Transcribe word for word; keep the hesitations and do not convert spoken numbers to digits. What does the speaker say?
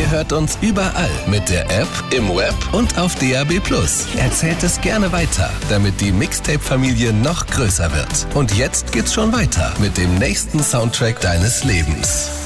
Ihr hört uns überall mit der App, im Web und auf D A B plus. Erzählt es gerne weiter, damit die Mixtape-Familie noch größer wird. Und jetzt geht's schon weiter mit dem nächsten Soundtrack deines Lebens.